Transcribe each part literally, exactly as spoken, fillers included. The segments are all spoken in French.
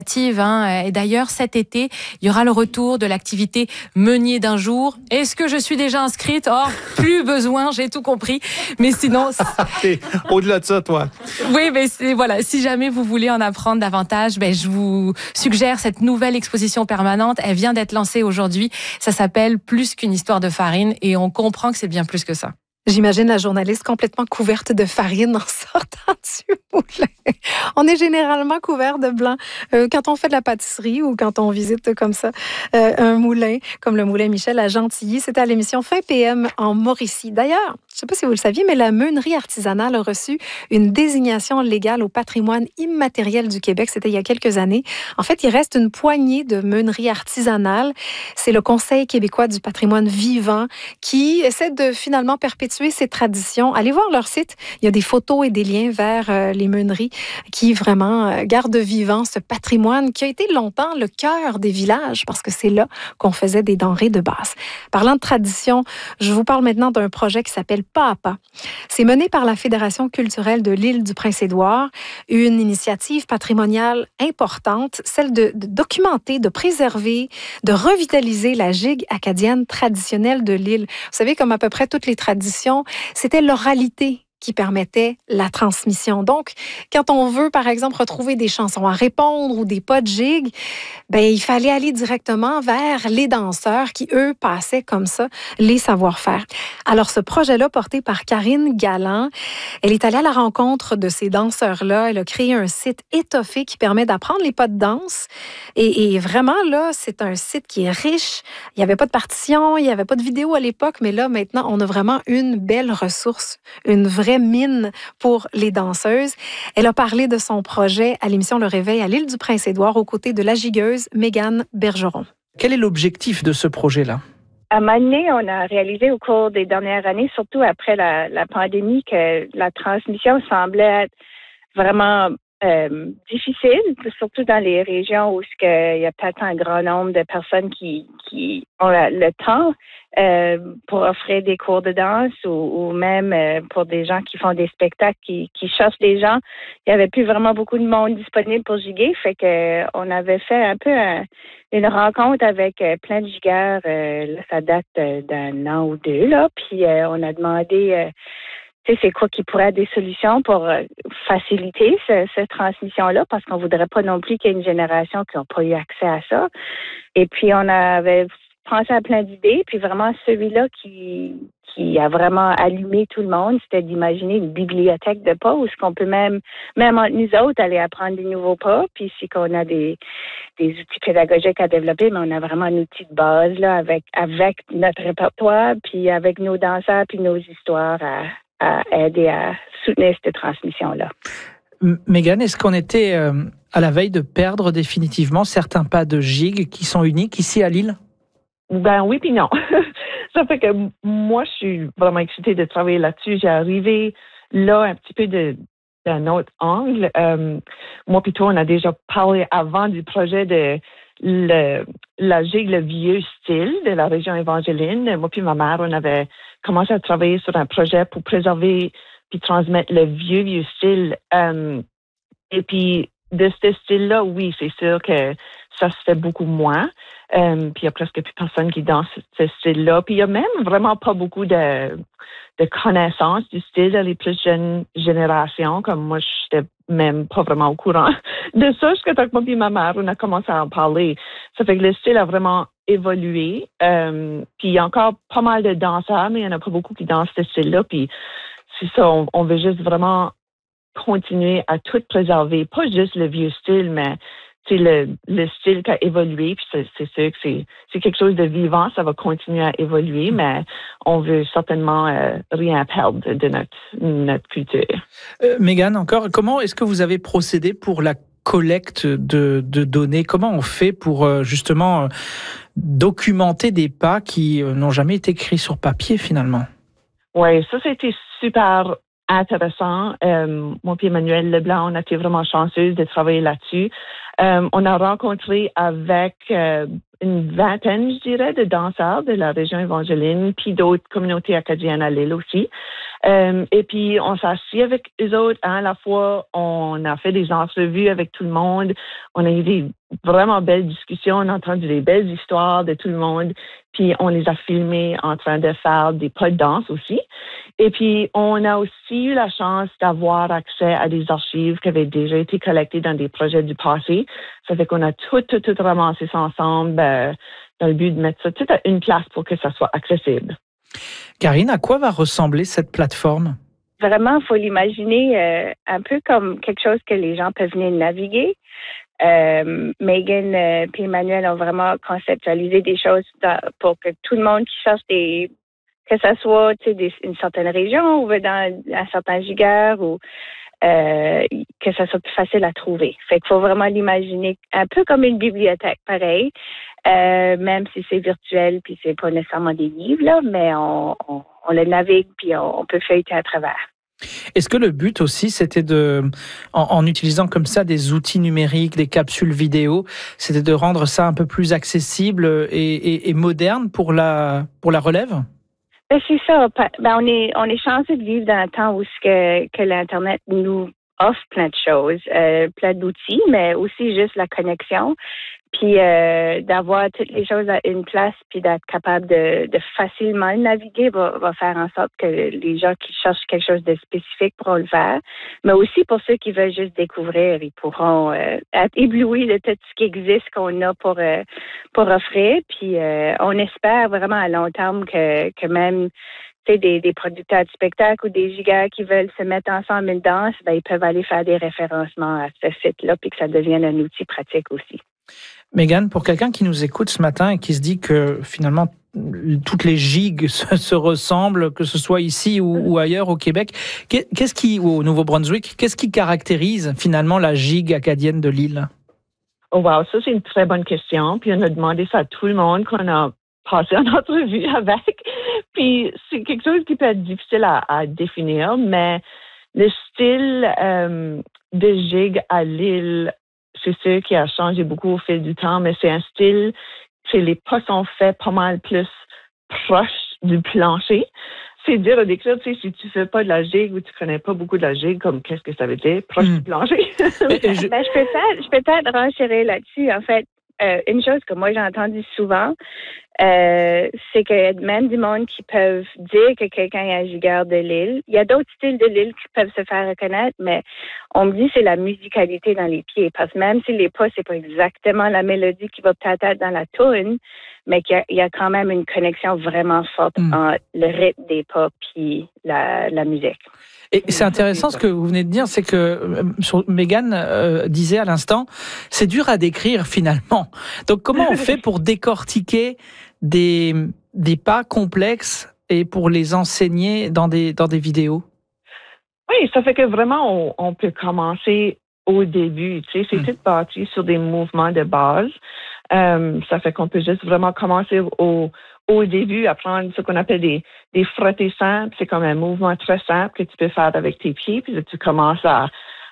Hein. Et d'ailleurs, cet été, il y aura le retour de l'activité Meunier d'un jour. Est-ce que je suis déjà inscrite? Oh, plus besoin, j'ai tout compris. Mais sinon... T'es au-delà de ça, toi. Oui, mais c'est, voilà, si jamais vous voulez en apprendre davantage, ben, je vous suggère cette nouvelle exposition permanente. Elle vient d'être lancée aujourd'hui. Ça s'appelle Plus qu'une histoire de farine et on comprend que c'est bien plus que ça. J'imagine la journaliste complètement couverte de farine en sortant du moulin. On est généralement couvert de blanc euh, quand on fait de la pâtisserie ou quand on visite comme ça euh, un moulin, comme le moulin Michel à Gentilly. C'était à l'émission Fin P M en Mauricie. D'ailleurs, je ne sais pas si vous le saviez, mais la meunerie artisanale a reçu une désignation légale au patrimoine immatériel du Québec. C'était il y a quelques années. En fait, il reste une poignée de meuneries artisanales. C'est le Conseil québécois du patrimoine vivant qui essaie de finalement perpétuer ces traditions. Allez voir leur site. Il y a des photos et des liens vers euh, les meuneries qui vraiment euh, gardent vivant ce patrimoine qui a été longtemps le cœur des villages parce que c'est là qu'on faisait des denrées de base. Parlant de tradition, je vous parle maintenant d'un projet qui s'appelle Pas à pas. C'est mené par la Fédération culturelle de l'île du Prince-Édouard, une initiative patrimoniale importante, celle de, de documenter, de préserver, de revitaliser la gigue acadienne traditionnelle de l'île. Vous savez, comme à peu près toutes les traditions, c'était l'oralité qui permettait la transmission. Donc, quand on veut, par exemple, retrouver des chansons à répondre ou des pas de gigue, ben, il fallait aller directement vers les danseurs qui, eux, passaient comme ça les savoir-faire. Alors, ce projet-là, porté par Karine Galland, elle est allée à la rencontre de ces danseurs-là. Elle a créé un site étoffé qui permet d'apprendre les pas de danse. Et, et vraiment, là, c'est un site qui est riche. Il n'y avait pas de partition, il n'y avait pas de vidéo à l'époque, mais là, maintenant, on a vraiment une belle ressource, une vraie mine pour les danseuses. Elle a parlé de son projet à l'émission Le Réveil à l'île du Prince-Édouard aux côtés de la gigueuse Mégane Bergeron. Quel est l'objectif de ce projet-là? À un moment donné, on a réalisé au cours des dernières années, surtout après la, la pandémie, que la transmission semblait être vraiment euh, difficile, surtout dans les régions où il y a peut-être un grand nombre de personnes qui, qui ont le temps euh, pour offrir des cours de danse ou, ou même euh, pour des gens qui font des spectacles, qui, qui cherchent des gens. Il n'y avait plus vraiment beaucoup de monde disponible pour giguer, fait que on avait fait un peu un, une rencontre avec euh, plein de gigueurs. Euh, là, ça date euh, d'un an ou deux, là, puis euh, on a demandé euh, tu sais, c'est quoi qui pourrait être des solutions pour euh, faciliter ce, cette transmission-là, parce qu'on voudrait pas non plus qu'il y ait une génération qui n'a pas eu accès à ça. Et puis, on avait pensé à plein d'idées, puis vraiment, celui-là qui qui a vraiment allumé tout le monde, c'était d'imaginer une bibliothèque de pas où ce qu'on peut même, même entre nous autres, aller apprendre des nouveaux pas, puis c'est qu'on a des, des outils pédagogiques à développer, mais on a vraiment un outil de base, là, avec, avec notre répertoire, puis avec nos danseurs, puis nos histoires à à aider à soutenir cette transmission-là. Mégane, est-ce qu'on était euh, à la veille de perdre définitivement certains pas de gigue qui sont uniques ici à Lille? Ben oui puis non. Ça fait que moi, je suis vraiment excitée de travailler là-dessus. J'ai arrivé là un petit peu de, d'un autre angle. Euh, moi puis toi, on a déjà parlé avant du projet de le, la gigue, le vieux style de la région évangéline. Moi puis ma mère, on avait commencé à travailler sur un projet pour préserver puis transmettre le vieux, vieux style. Euh, et puis, de ce style-là, oui, c'est sûr que ça se fait beaucoup moins. Euh, puis, il y a presque plus personne qui danse ce style-là. Puis, il y a même vraiment pas beaucoup de, de connaissances du style dans les plus jeunes générations. Comme moi, je n'étais même pas vraiment au courant de ça jusqu'à temps que moi et ma mère, on a commencé à en parler. Ça fait que le style a vraiment évolué. Euh, puis, il y a encore pas mal de danseurs, mais il n'y en a pas beaucoup qui dansent ce style-là. Puis, c'est ça, on, on veut juste vraiment continuer à tout préserver. Pas juste le vieux style, mais c'est le, le style qui a évolué, puis c'est, c'est sûr que c'est, c'est quelque chose de vivant, ça va continuer à évoluer, mais on veut certainement euh, rien perdre de notre, notre culture. Euh, Mégane, encore, comment est-ce que vous avez procédé pour la collecte de, de données? Comment on fait pour euh, justement euh, documenter des pas qui euh, n'ont jamais été écrits sur papier finalement? Oui, ça c'était super intéressant. Euh, moi et Emmanuel Leblanc, on a été vraiment chanceux de travailler là-dessus. Euh, on a rencontré avec euh, une vingtaine, je dirais, de danseurs de la région évangéline, puis d'autres communautés acadiennes à l'île aussi. Euh, et puis, on s'est assis avec eux autres hein, à la fois. On a fait des entrevues avec tout le monde. On a eu des vraiment belles discussions. On a entendu des belles histoires de tout le monde. Puis, on les a filmés en train de faire des pas de danse aussi. Et puis, on a aussi eu la chance d'avoir accès à des archives qui avaient déjà été collectées dans des projets du passé. Ça fait qu'on a tout, tout, tout ramassé ça ensemble euh, dans le but de mettre ça tout à une place pour que ça soit accessible. Karine, à quoi va ressembler cette plateforme? Vraiment, il faut l'imaginer euh, un peu comme quelque chose que les gens peuvent venir naviguer. Euh, Megan et euh, Emmanuel ont vraiment conceptualisé des choses dans, pour que tout le monde qui cherche des, que ça soit des, une certaine région ou dans un certain giga ou euh, que ça soit plus facile à trouver. Fait qu'il faut vraiment l'imaginer un peu comme une bibliothèque, pareil, euh, même si c'est virtuel puis c'est pas nécessairement des livres là, mais on, on, on le navigue puis on, on peut feuilleter à travers. Est-ce que le but aussi, c'était de, en, en utilisant comme ça des outils numériques, des capsules vidéo, c'était de rendre ça un peu plus accessible et, et, et moderne pour la, pour la relève? Ben, c'est ça. Ben, on est, on est chanceux de vivre dans un temps où ce que, que l'Internet nous offre plein de choses, euh, plein d'outils, mais aussi juste la connexion. Puis euh, d'avoir toutes les choses à une place, puis d'être capable de, de facilement naviguer va, va faire en sorte que les gens qui cherchent quelque chose de spécifique pourront le faire. Mais aussi pour ceux qui veulent juste découvrir, ils pourront euh, être éblouis de tout ce qui existe qu'on a pour euh, pour offrir. Puis euh, on espère vraiment à long terme que, que même tu sais, des, des producteurs de spectacles ou des gigas qui veulent se mettre ensemble une danse, ben, ils peuvent aller faire des référencements à ce site-là, puis que ça devienne un outil pratique aussi. Megan, pour quelqu'un qui nous écoute ce matin et qui se dit que finalement toutes les gigs se, se ressemblent, que ce soit ici ou, ou ailleurs au Québec, qu'est-ce qui, ou au Nouveau-Brunswick, qu'est-ce qui caractérise finalement la gigue acadienne de l'île? Oh wow, ça c'est une très bonne question. Puis on a demandé ça à tout le monde qu'on a passé en entrevue avec. Puis c'est quelque chose qui peut être difficile à, à définir, mais le style euh, de gigue à l'île, c'est sûr qui a changé beaucoup au fil du temps, mais c'est un style, c'est les pas sont faits pas mal plus proches du plancher. C'est dur à décrire, tu sais, si tu fais pas de la gigue ou tu connais pas beaucoup de la gigue, comme qu'est-ce que ça veut dire, proche mmh. du plancher. mais, je... Ben, je peux peut-être, je peux peut-être renchérir là-dessus. En fait, euh, une chose que moi j'ai entendue souvent, euh, c'est qu'il y a même du monde qui peuvent dire que quelqu'un est un gigueur de l'île. Il y a d'autres styles de l'île qui peuvent se faire reconnaître, mais on me dit que c'est la musicalité dans les pieds. Parce que même si les pas, c'est pas exactement la mélodie qui va peut-être être dans la tune, mais qu'il y a, il y a quand même une connexion vraiment forte mmh. entre le rythme des pas puis la, la musique. Et c'est intéressant ce que vous venez de dire, c'est que Megan euh, disait à l'instant, c'est dur à décrire finalement. Donc comment on fait pour décortiquer des, des pas complexes et pour les enseigner dans des, dans des vidéos? Oui, ça fait que vraiment on, on peut commencer au début. Tu sais, c'est mmh. tout parti sur des mouvements de base. Euh, ça fait qu'on peut juste vraiment commencer au au début, apprendre ce qu'on appelle des, des frottés simples. C'est comme un mouvement très simple que tu peux faire avec tes pieds, puis là, tu commences à,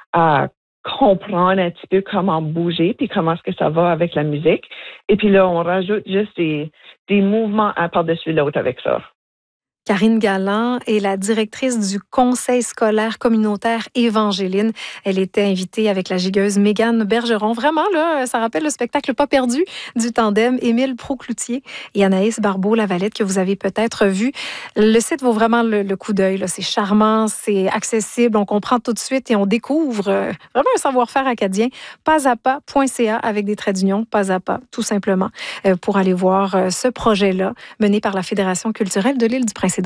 à comprendre un petit peu comment bouger, puis comment est-ce que ça va avec la musique. Et puis là, on rajoute juste des, des mouvements un par-dessus l'autre avec ça. Karine Galland est la directrice du Conseil scolaire communautaire Évangéline. Elle était invitée avec la gigueuse Mégane Bergeron. Vraiment, là, ça rappelle le spectacle Pas perdu du tandem Émile Procloutier et Anaïs Barbeau-Lavalette que vous avez peut-être vu. Le site vaut vraiment le, le coup d'œil. Là. C'est charmant, c'est accessible, on comprend tout de suite et on découvre euh, vraiment un savoir-faire acadien. pas à pas point c a avec des traits d'union, pas à pas, tout simplement, euh, pour aller voir euh, ce projet-là mené par la Fédération culturelle de l'île du Prince-Édouard.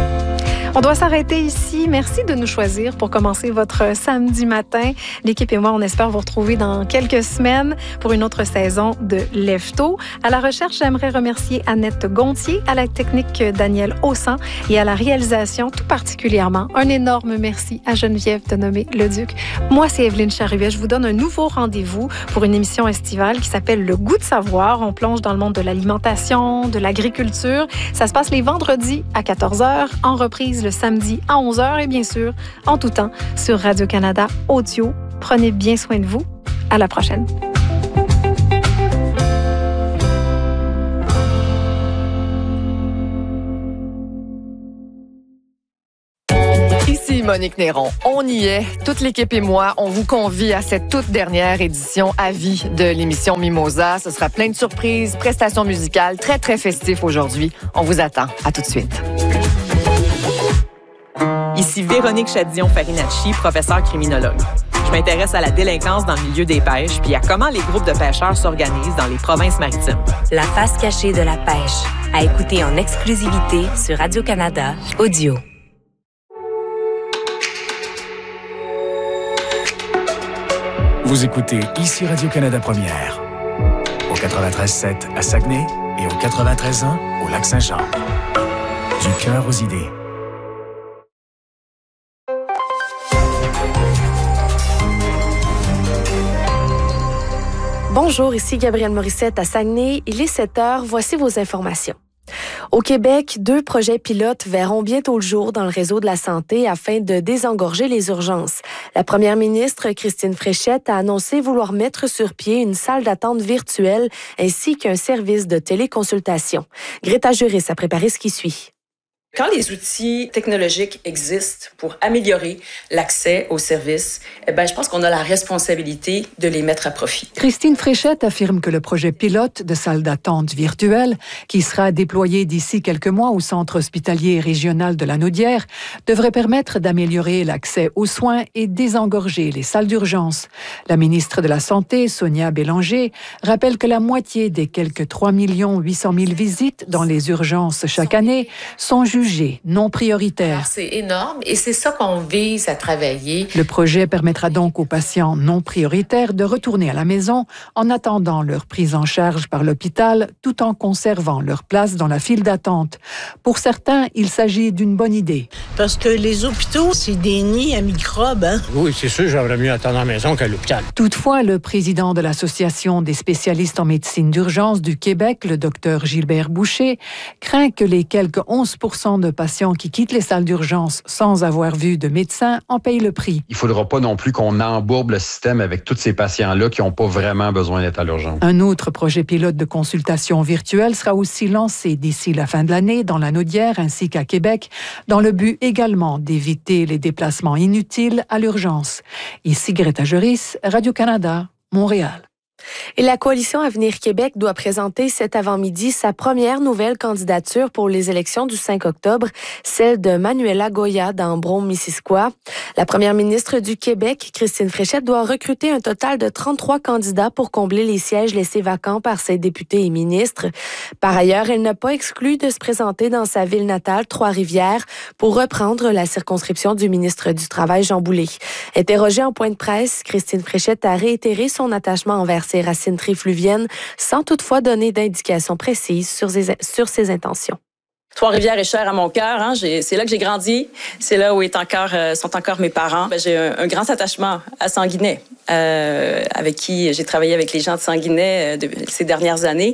On doit s'arrêter ici. Merci de nous choisir pour commencer votre samedi matin. L'équipe et moi, on espère vous retrouver dans quelques semaines pour une autre saison de Lève-Tôt. À la recherche, j'aimerais remercier Annette Gontier, à la technique Daniel Haussan et à la réalisation tout particulièrement. Un énorme merci à Geneviève de nommer Le Duc. Moi, c'est Evelyne Charruet. Je vous donne un nouveau rendez-vous pour une émission estivale qui s'appelle Le Goût de savoir. On plonge dans le monde de l'alimentation, de l'agriculture. Ça se passe les vendredis à quatorze heures, en reprise le samedi à onze heures et bien sûr, en tout temps, sur Radio-Canada Audio. Prenez bien soin de vous. À la prochaine. Monique Néron. On y est. Toute l'équipe et moi, on vous convie à cette toute dernière édition à vie de l'émission Mimosa. Ce sera plein de surprises, prestations musicales, très, très festif aujourd'hui. On vous attend. À tout de suite. Ici Véronique Chadillon-Farinacci, professeure criminologue. Je m'intéresse à la délinquance dans le milieu des pêches puis à comment les groupes de pêcheurs s'organisent dans les provinces maritimes. La face cachée de la pêche, à écouter en exclusivité sur Radio-Canada Audio. Vous écoutez ici Radio-Canada Première, au quatre-vingt-treize sept à Saguenay et au quatre-vingt-treize un au Lac-Saint-Jean. Du cœur aux idées. Bonjour, ici Gabrielle Morissette à Saguenay. Il est sept heures. Voici vos informations. Au Québec, deux projets pilotes verront bientôt le jour dans le réseau de la santé afin de désengorger les urgences. La première ministre, Christine Fréchette, a annoncé vouloir mettre sur pied une salle d'attente virtuelle ainsi qu'un service de téléconsultation. Greta Juris a préparé ce qui suit. Quand les outils technologiques existent pour améliorer l'accès aux services, eh ben, je pense qu'on a la responsabilité de les mettre à profit. Christine Fréchette affirme que le projet pilote de salle d'attente virtuelle, qui sera déployé d'ici quelques mois au Centre hospitalier régional de la Naudière, devrait permettre d'améliorer l'accès aux soins et désengorger les salles d'urgence. La ministre de la Santé, Sonia Bélanger, rappelle que la moitié des quelques trois millions huit cent mille visites dans les urgences chaque année sont jugées non prioritaires. Alors, c'est énorme et c'est ça qu'on vise à travailler. Le projet permettra donc aux patients non prioritaires de retourner à la maison en attendant leur prise en charge par l'hôpital tout en conservant leur place dans la file d'attente. Pour certains, il s'agit d'une bonne idée. Parce que les hôpitaux, c'est des nids à microbes. Hein? Oui, c'est sûr, j'aimerais mieux attendre à la maison qu'à l'hôpital. Toutefois, le président de l'Association des spécialistes en médecine d'urgence du Québec, le docteur Gilbert Boucher, craint que les quelques onze pour cent de patients qui quittent les salles d'urgence sans avoir vu de médecin en payent le prix. Il ne faudra pas non plus qu'on embourbe le système avec tous ces patients-là qui n'ont pas vraiment besoin d'être à l'urgence. Un autre projet pilote de consultation virtuelle sera aussi lancé d'ici la fin de l'année dans la Naudière ainsi qu'à Québec, dans le but également d'éviter les déplacements inutiles à l'urgence. Ici Greta Juris, Radio-Canada, Montréal. Et la Coalition Avenir Québec doit présenter cet avant-midi sa première nouvelle candidature pour les élections du cinq octobre, celle de Manuela Goya dans Brome-Missisquoi. La première ministre du Québec, Christine Fréchette, doit recruter un total de trente-trois candidats pour combler les sièges laissés vacants par ses députés et ministres. Par ailleurs, elle n'a pas exclu de se présenter dans sa ville natale, Trois-Rivières, pour reprendre la circonscription du ministre du Travail, Jean Boulet. Interrogée en point de presse, Christine Fréchette a réitéré son attachement envers ses racines trifluviennes, sans toutefois donner d'indications précises sur ses, sur ses intentions. Trois-Rivières est cher à mon cœur. Hein. J'ai, c'est là que j'ai grandi. C'est là où est encore, euh, sont encore mes parents. Ben, j'ai un, un grand attachement à Sanguinet, euh, avec qui j'ai travaillé avec les gens de Sanguinet euh, de, ces dernières années.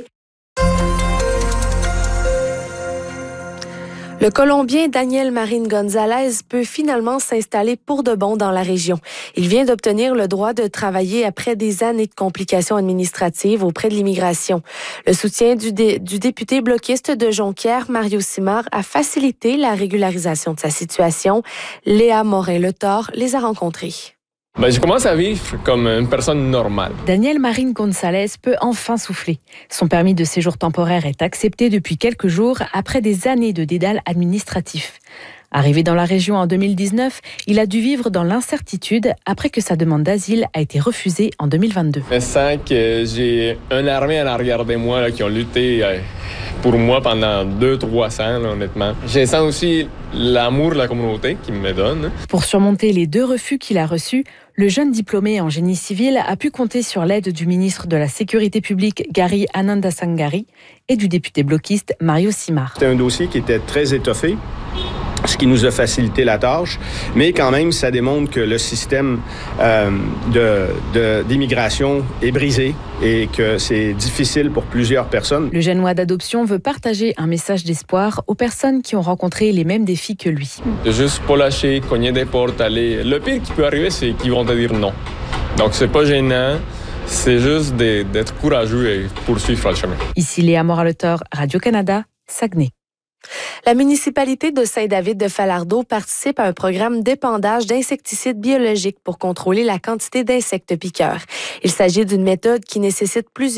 Le Colombien Daniel Marin Gonzalez peut finalement s'installer pour de bon dans la région. Il vient d'obtenir le droit de travailler après des années de complications administratives auprès de l'immigration. Le soutien du, dé, du député bloquiste de Jonquière, Mario Simard, a facilité la régularisation de sa situation. Léa Morin-Letort les a rencontrés. Ben, je commence à vivre comme une personne normale. Daniel Marin Gonzalez peut enfin souffler. Son permis de séjour temporaire est accepté depuis quelques jours après des années de dédale administratif. Arrivé dans la région en deux mille dix-neuf, il a dû vivre dans l'incertitude après que sa demande d'asile a été refusée en deux mille vingt-deux. Je sens que j'ai une armée en arrière de moi là, qui ont lutté pour moi pendant deux, trois ans, là, honnêtement. Je sens aussi l'amour de la communauté qu'ils me donne. Pour surmonter les deux refus qu'il a reçus, le jeune diplômé en génie civil a pu compter sur l'aide du ministre de la Sécurité publique, Gary Anandasangari, et du député bloquiste, Mario Simard. C'était un dossier qui était très étoffé, ce qui nous a facilité la tâche, mais quand même, ça démontre que le système euh, de, de, d'immigration est brisé et que c'est difficile pour plusieurs personnes. Le Génois d'adoption veut partager un message d'espoir aux personnes qui ont rencontré les mêmes défis que lui. De juste pas lâcher, cogner des portes, aller... Le pire qui peut arriver, c'est qu'ils vont te dire non. Donc, c'est pas gênant. C'est juste d'être courageux et poursuivre le chemin. Ici Léa Morin-Letort, Radio-Canada, Saguenay. La municipalité de Saint-David-de-Falardeau participe à un programme d'épandage d'insecticides biologiques pour contrôler la quantité d'insectes piqueurs. Il s'agit d'une méthode qui nécessite plusieurs